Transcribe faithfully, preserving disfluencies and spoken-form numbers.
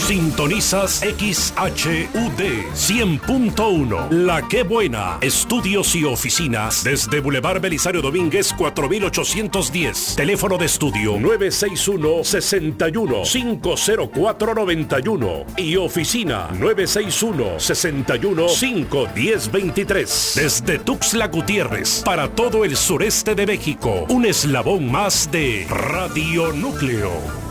Sintonizas X H U D cien punto uno. La Qué Buena. Estudios y oficinas desde Boulevard Belisario Domínguez cuatro mil ochocientos diez. Teléfono de estudio nueve seis uno, seis uno, cinco cero cuatro, nueve uno y oficina nueve seis uno, seis uno, cinco uno cero, veintitrés. Desde Tuxtla Gutiérrez para todo el sureste de México. Un eslabón más de Radio Núcleo.